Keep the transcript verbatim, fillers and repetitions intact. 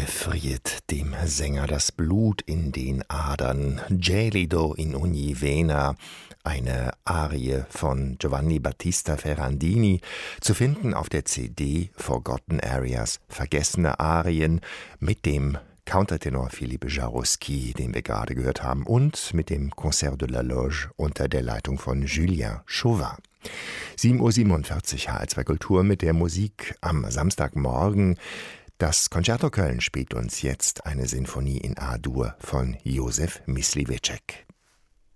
gefriert dem Sänger das Blut in den Adern. Gelido in ogni vena, eine Arie von Giovanni Battista Ferrandini, zu finden auf der C D Forgotten Areas, vergessene Arien, mit dem Countertenor Philippe Jarouski, den wir gerade gehört haben, und mit dem Concert de la Loge unter der Leitung von Julien Chauvin. sieben Uhr siebenundvierzig, H R zwei Kultur mit der Musik am Samstagmorgen. Das Concerto Köln spielt uns jetzt eine Sinfonie in A-Dur von Josef Mysliveček.